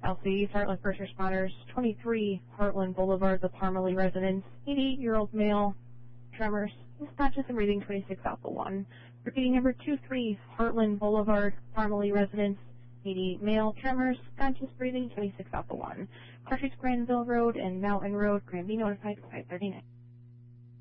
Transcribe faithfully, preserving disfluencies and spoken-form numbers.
South Cities, Heartland First Responders, twenty-three Heartland Boulevard, the Parmalee residence, eighty-eight-year-old male, tremors, dispatches and reading twenty-six Alpha one. Repeating number two three Heartland Boulevard, Parmalee residence, eighty male, tremors, dispatches breathing twenty-six Alpha one. Cartridge Granville Road and Mountain Road, Granby notified five thirty-nine.